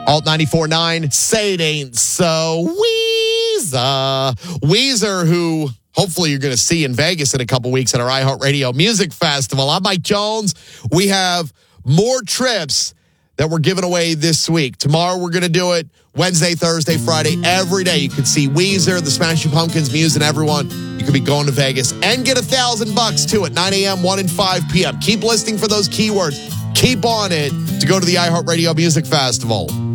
Alt 94.9, Say It Ain't So, Weezer, who hopefully you're going to see in Vegas in a couple weeks at our iHeartRadio Music Festival. I'm Mike Jones. We have more trips that we're giving away this week. Tomorrow we're going to do it Wednesday, Thursday, Friday, every day. You can see Weezer, the Smashing Pumpkins, Muse, and everyone. You could be going to Vegas and get $1,000 too at 9 a.m., 1 and 5 p.m. Keep listening for those keywords. Keep on it to go to the iHeartRadio Music Festival.